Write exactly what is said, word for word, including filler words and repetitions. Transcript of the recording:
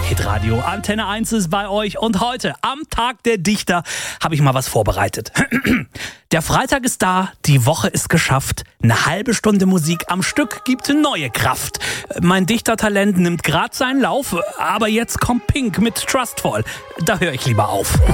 Hitradio Antenne eins ist bei euch und heute am Tag der Dichter habe ich mal was vorbereitet. Der Freitag ist da, die Woche ist geschafft, eine halbe Stunde Musik am Stück gibt neue Kraft. Mein Dichtertalent nimmt grad seinen Lauf, aber jetzt kommt Pink mit Trustful. Da höre ich lieber auf.